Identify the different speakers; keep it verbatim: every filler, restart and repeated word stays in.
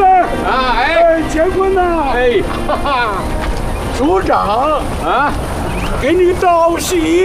Speaker 1: 啊，哎，
Speaker 2: 结婚了！
Speaker 1: 哎，哈哈，
Speaker 2: 组长
Speaker 1: 啊，
Speaker 2: 给你道喜。